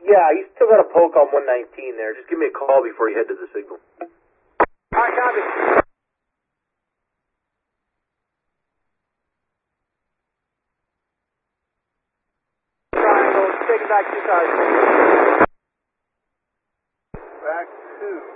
Yeah, you still got a poke on 119 there. Just give me a call before you head to the signal. Alright, copy. Triangle, taking back 2 cars. Back 2.